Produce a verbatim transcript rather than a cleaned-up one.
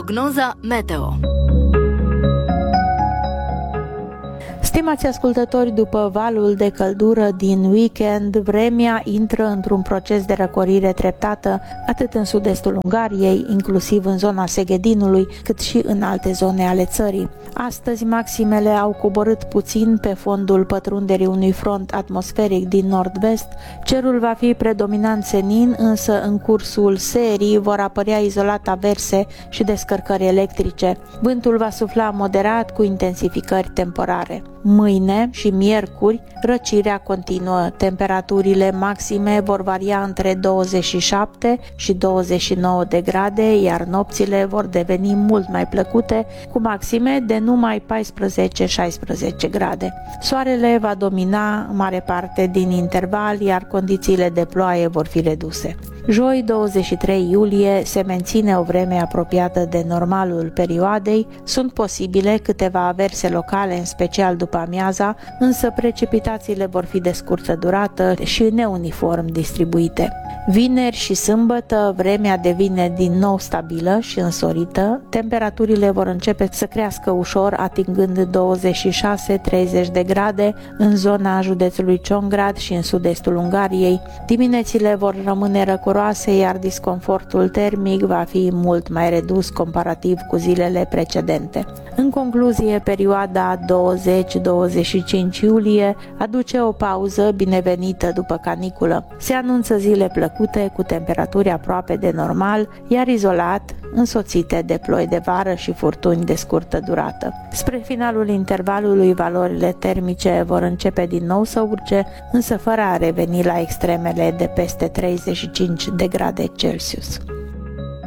Prognoza meteo. Stimați ascultători, după valul de căldură din weekend, vremea intră într-un proces de răcorire treptată, atât în sud-estul Ungariei, inclusiv în zona Seghedinului, cât și în alte zone ale țării. Astăzi, maximele au coborât puțin pe fondul pătrunderii unui front atmosferic din nord-vest. Cerul va fi predominant senin, însă în cursul serii vor apărea izolat averse și descărcări electrice. Vântul va sufla moderat cu intensificări temporare. Mâine și miercuri, răcirea continuă. Temperaturile maxime vor varia între douăzeci și șapte și douăzeci și nouă de grade, iar nopțile vor deveni mult mai plăcute, cu maxime de numai paisprezece șaisprezece grade. Soarele va domina mare parte din interval, iar condițiile de ploaie vor fi reduse. Joi, douăzeci și trei iulie, se menține o vreme apropiată de normalul perioadei. Sunt posibile câteva averse locale, în special după amiaza, însă precipitațiile vor fi de scurtă durată și neuniform distribuite. Vineri și sâmbătă, vremea devine din nou stabilă și însorită. Temperaturile vor începe să crească ușor, atingând douăzeci și șase treizeci de grade în zona județului Ciongrád și în sud-estul Ungariei. Diminețile vor rămâne răcoroase, iar disconfortul termic va fi mult mai redus comparativ cu zilele precedente. În concluzie, perioada douăzeci douăzeci și cinci iulie aduce o pauză binevenită după caniculă. Se anunță zile plăcute cu temperaturi aproape de normal, iar izolat, însoțite de ploi de vară și furtuni de scurtă durată. Spre finalul intervalului, valorile termice vor începe din nou să urce, însă fără a reveni la extremele de peste treizeci și cinci de grade Celsius.